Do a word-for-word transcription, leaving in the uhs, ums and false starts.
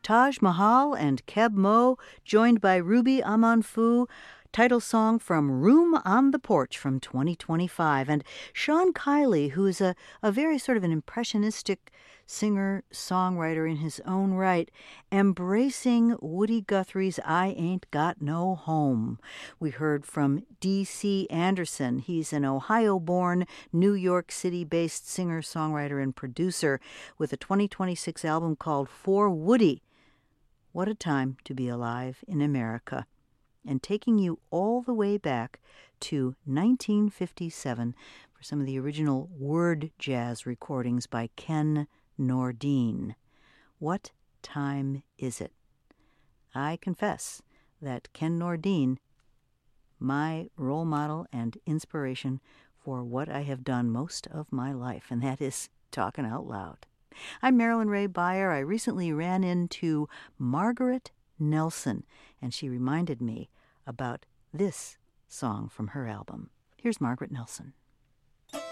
Taj Mahal and Keb Mo, joined by Ruby Amanfu. Title song from Room on the Porch from twenty twenty-five. And Sean Kiley, who is a, a very sort of an impressionistic singer-songwriter in his own right, embracing Woody Guthrie's I Ain't Got No Home. We heard from D C Anderson. He's an Ohio-born, New York City-based singer-songwriter and producer with a twenty twenty-six album called For Woody. What a time to be alive in America. And taking you all the way back to nineteen fifty-seven for some of the original word jazz recordings by Ken Nordine. What time is it? I confess that Ken Nordine, my role model and inspiration for what I have done most of my life, and that is talking out loud. I'm Marilyn Ray Beyer. I recently ran into Margaret Nelson, and she reminded me about this song from her album. Here's Margaret Nelson.